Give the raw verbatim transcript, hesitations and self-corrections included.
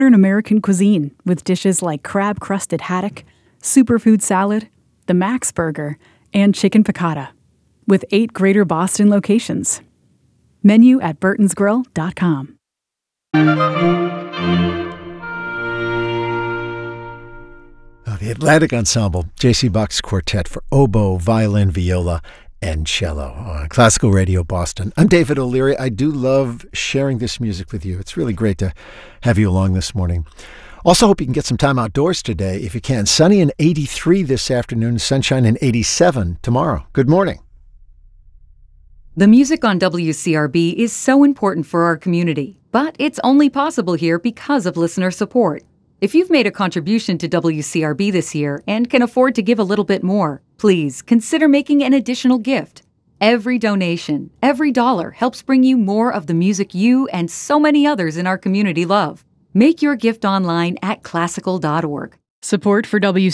Modern American cuisine with dishes like crab-crusted haddock, superfood salad, the Max Burger, and chicken piccata, with eight Greater Boston locations. Menu at burtons grill dot com. Oh, the Atlantic Ensemble, J C. Bach's Quartet for oboe, violin, viola, and cello on Classical Radio Boston. I'm David O'Leary. I do love sharing this music with you. It's really great to have you along this morning. Also hope you can get some time outdoors today if you can. Sunny and eighty-three this afternoon, sunshine and eighty-seven tomorrow. Good morning. The music on W C R B is so important for our community, but it's only possible here because of listener support. If you've made a contribution to W C R B this year and can afford to give a little bit more, please consider making an additional gift. Every donation, every dollar helps bring you more of the music you and so many others in our community love. Make your gift online at classical dot org. Support for W